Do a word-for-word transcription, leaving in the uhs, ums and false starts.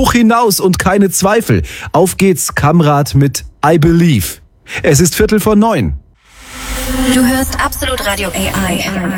hoch hinaus und keine Zweifel. Auf geht's, Kamrat mit I Believe. Es ist Viertel vor neun. Du hörst Absolut Radio A I.